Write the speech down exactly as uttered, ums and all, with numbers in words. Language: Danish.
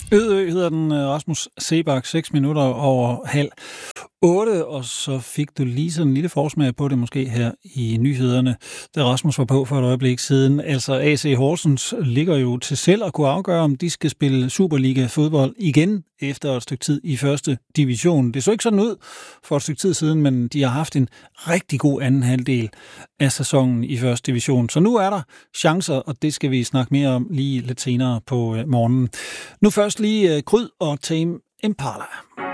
Ødø hedder den, Rasmus Seebach, seks minutter over halv otte, og så fik du lige sådan en lille forsmag på det måske her i nyhederne, da Rasmus var på for et øjeblik siden. Altså A C Horsens ligger jo til selv at kunne afgøre, om de skal spille Superliga-fodbold igen efter et stykke tid i første division. Det så ikke sådan ud for et stykke tid siden, men de har haft en rigtig god anden halvdel af sæsonen i første division. Så nu er der chancer, og det skal vi snakke mere om lige lidt senere på morgenen. Nu først lige Kryd og Tame Impala.